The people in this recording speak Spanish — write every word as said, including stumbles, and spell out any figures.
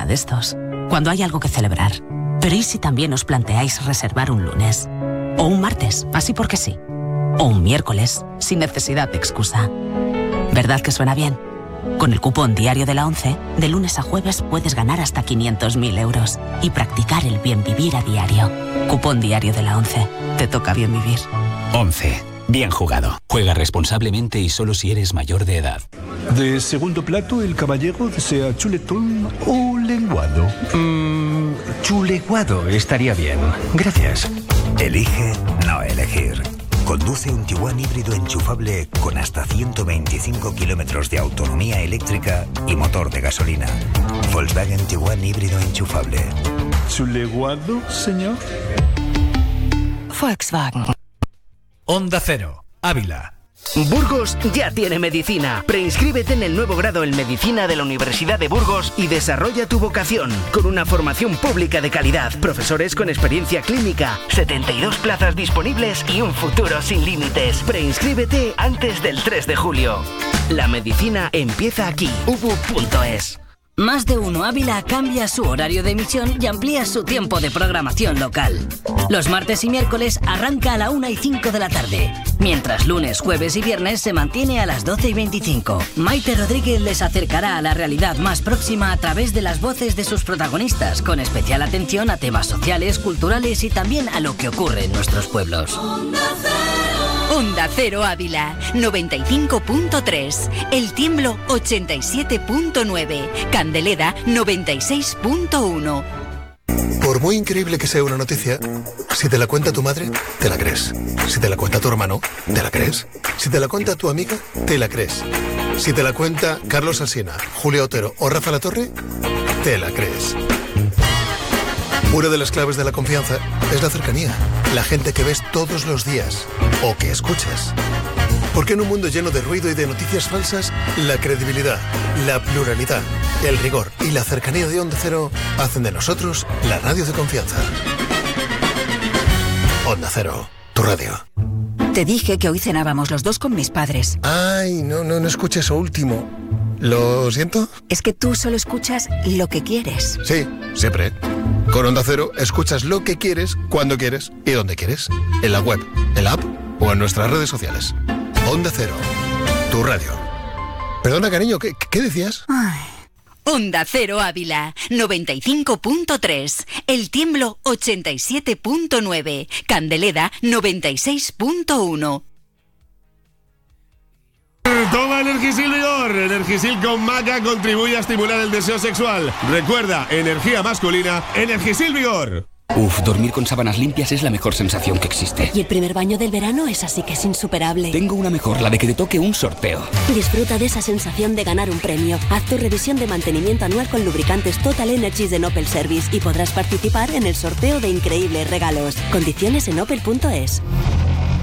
día de estos, cuando hay algo que celebrar. Pero ¿y si también os planteáis reservar un lunes? O un martes, así porque sí. O un miércoles, sin necesidad de excusa. ¿Verdad que suena bien? Con el cupón diario de la ONCE, de lunes a jueves puedes ganar hasta quinientos mil euros y practicar el bien vivir a diario. Cupón diario de la ONCE. Te toca bien vivir. ONCE. Bien jugado. Juega responsablemente y solo si eres mayor de edad. De segundo plato, el caballero desea chuletón o lenguado. Mmm, chuleguado estaría bien. Gracias. Elige no elegir. Conduce un Tiguan híbrido enchufable con hasta ciento veinticinco kilómetros de autonomía eléctrica y motor de gasolina. Volkswagen Tiguan híbrido enchufable. ¿Chuleguado, señor? Volkswagen. Onda Cero, Ávila. Burgos ya tiene medicina. Preinscríbete en el nuevo grado en Medicina de la Universidad de Burgos y desarrolla tu vocación con una formación pública de calidad, profesores con experiencia clínica, setenta y dos plazas disponibles y un futuro sin límites. Preinscríbete antes del tres de julio. La medicina empieza aquí. u b u punto es. Más de Uno Ávila cambia su horario de emisión y amplía su tiempo de programación local. Los martes y miércoles arranca a la una y cinco de la tarde, mientras lunes, jueves y viernes se mantiene a las doce y veinticinco. Maite Rodríguez les acercará a la realidad más próxima a través de las voces de sus protagonistas, con especial atención a temas sociales, culturales y también a lo que ocurre en nuestros pueblos. Onda Cero Ávila, noventa y cinco punto tres. El Tiemblo, ochenta y siete punto nueve. Candeleda, noventa y seis punto uno. Por muy increíble que sea una noticia, si te la cuenta tu madre, te la crees. Si te la cuenta tu hermano, te la crees. Si te la cuenta tu amiga, te la crees. Si te la cuenta Carlos Alsina, Julio Otero o Rafa Latorre, te la crees. Una de las claves de la confianza es la cercanía, la gente que ves todos los días o que escuchas. Porque en un mundo lleno de ruido y de noticias falsas, la credibilidad, la pluralidad, el rigor y la cercanía de Onda Cero hacen de nosotros la radio de confianza. Onda Cero, tu radio. Te dije que hoy cenábamos los dos con mis padres. Ay, no, no, no escuché eso último. ¿Lo siento? Es que tú solo escuchas lo que quieres. Sí, siempre. Con Onda Cero escuchas lo que quieres, cuando quieres y donde quieres. En la web, en la app o en nuestras redes sociales. Onda Cero, tu radio. Perdona, cariño, ¿qué, qué decías? Ay. Onda Cero Ávila, noventa y cinco punto tres. El Tiemblo, ochenta y siete punto nueve. Candeleda, noventa y seis punto uno. Toma Energisil Vigor. Energisil con maca contribuye a estimular el deseo sexual. Recuerda, energía masculina, Energisil Vigor. Uf, dormir con sábanas limpias es la mejor sensación que existe. Y el primer baño del verano es así que es insuperable. Tengo una mejor, la de que te toque un sorteo. Disfruta de esa sensación de ganar un premio. Haz tu revisión de mantenimiento anual con lubricantes Total Energies de Opel Service y podrás participar en el sorteo de increíbles regalos. Condiciones en opel punto es.